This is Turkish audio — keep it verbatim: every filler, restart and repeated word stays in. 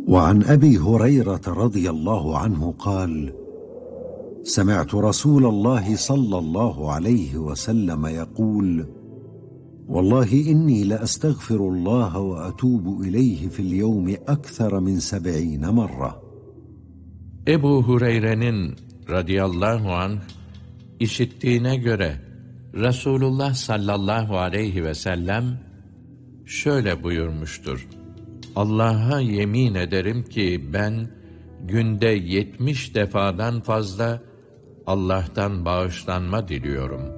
وعن أبي هريرة رضي الله عنه قال: سمعت رسول الله صلى الله عليه وسلم يقول: والله إني لأستغفر الله وأتوب إليه في اليوم أكثر من سبعين مرة. Ebu Hureyre'nin radıyallahu anh işittiğine göre Resulullah sallallahu aleyhi ve sellem şöyle buyurmuştur: Allah'a yemin ederim ki ben günde yetmiş defadan fazla Allah'tan bağışlanma diliyorum.